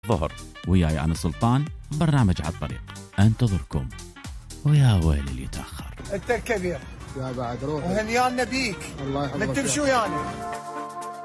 ظهر وياي أنا سلطان، برنامج على الطريق أنتظركم. ويا ويل اللي يتأخر. أنت الكبير يا بعد روح وهنيانا بيك. الله يحفظك. من تمشوا يعني